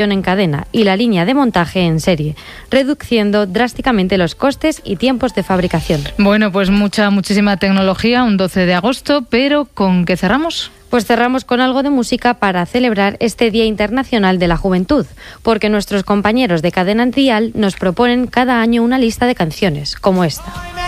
en cadena y la línea de montaje en serie, reduciendo drásticamente los costes y tiempos de fabricación. Bueno, pues muchísima tecnología, un 12 de agosto, pero ¿con qué cerramos? Pues cerramos con algo de música para celebrar este Día Internacional de la Juventud, porque nuestros compañeros de Cadena Dial nos proponen cada año una lista de canciones, como esta.